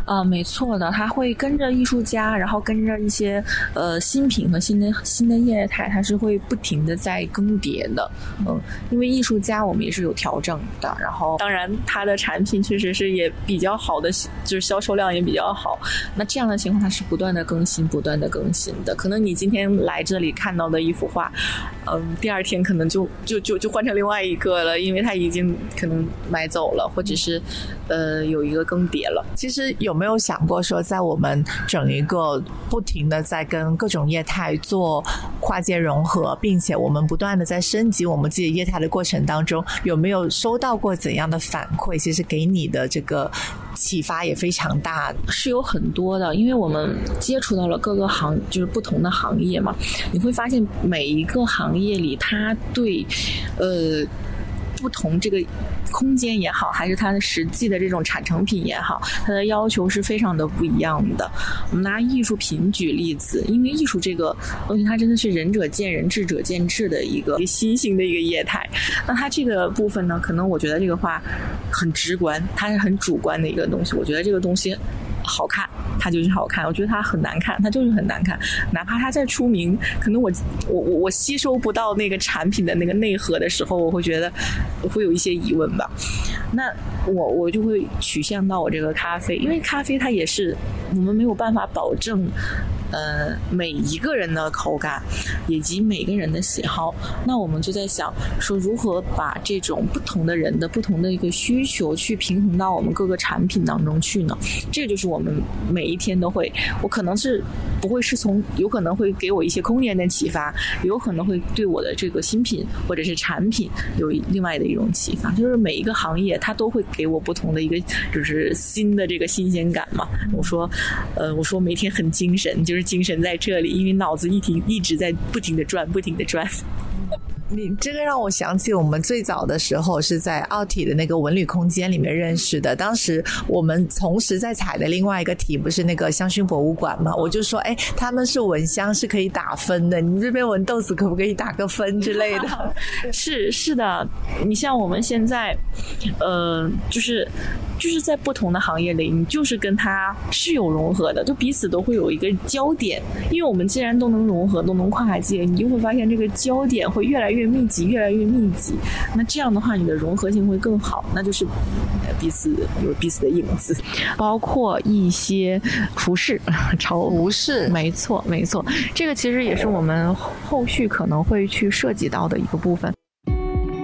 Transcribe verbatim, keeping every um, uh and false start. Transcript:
呃，没错的，它会跟着艺术家，然后跟着一些呃新品和新的新的业态，它是会不停的在更迭的。嗯，因为艺术家我们也是有调整的，然后当然它的产品确实是也比较好的，就是销售量也比较好。那这样的情况它是不断的更新，不断的更新的。可能你今天来这里看到的一幅画，嗯，第二天可能就就就就换成另外一个了，因为它已经可能买走了，或者是呃有一个更迭了。 其实有没有想过说，在我们整一个不停的在跟各种业态做跨界融合，并且我们不断的在升级我们自己业态的过程当中，有没有收到过怎样的反馈？其实给你的这个启发也非常大。 是有很多的，因为我们接触到了各个行，就是不同的行业嘛，你会发现每一个行业里它对呃不同这个空间也好，还是它的实际的这种产成品也好，它的要求是非常的不一样的。我们拿艺术品举例子，因为艺术这个东西它真的是仁者见仁，智者见智的一个新兴的一个业态。那它这个部分呢，可能我觉得这个话很直观，它是很主观的一个东西。我觉得这个东西好看，它就是好看；我觉得它很难看，它就是很难看。哪怕它再出名，可能我我我我吸收不到那个产品的那个内核的时候，我会觉得我会有一些疑问吧。那我我就会取向到我这个咖啡，因为咖啡它也是我们没有办法保证呃每一个人的口感以及每个人的喜好。那我们就在想说，如何把这种不同的人的不同的一个需求去平衡到我们各个产品当中去呢？这个就是我们每一天都会，我可能是不会是从，有可能会给我一些空间的启发，有可能会对我的这个新品或者是产品有另外的一种启发。就是每一个行业它都会给我不同的一个就是新的这个新鲜感嘛。我说呃，我说每天很精神，就是精神在这里，因为脑子一停一直在不停的转不停的转。 你这个让我想起我们最早的时候是在奥体的那个文旅空间里面认识的。当时我们同时在采的另外一个题不是那个香薰博物馆嘛，我就说哎，他们是闻香是可以打分的，你们这边闻豆子可不可以打个分之类的？ 是是的，你像我们现在呃就是就是在不同的行业里，你就是跟它是有融合的，就彼此都会有一个焦点。因为我们既然都能融合，都能跨界，你就会发现这个焦点会越来越密集，越来越密集。那这样的话，你的融合性会更好，那就是彼此有彼此的影子，包括一些服饰，超服饰， 没错没错，这个其实也是我们后续可能会去涉及到的一个部分。